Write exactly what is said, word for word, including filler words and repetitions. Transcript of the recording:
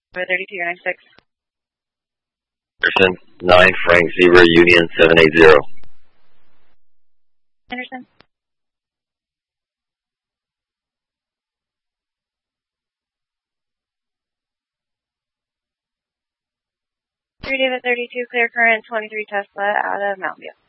thirty-two, your nine six. Anderson, nine Frank Zebra Union seven eight zero. Anderson. three David thirty-two, clear current twenty-three Tesla out of Mountain View.